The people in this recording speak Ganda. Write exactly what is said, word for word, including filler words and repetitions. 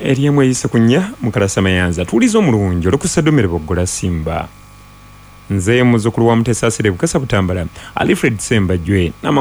eriemu eyise ku nnya Mukalasa Mayanza tuuliza omulungi olukusadomere boggola Simba nze muzzukulu wa Muteesa Asire Bukasa Butambala Alfred Sembajwe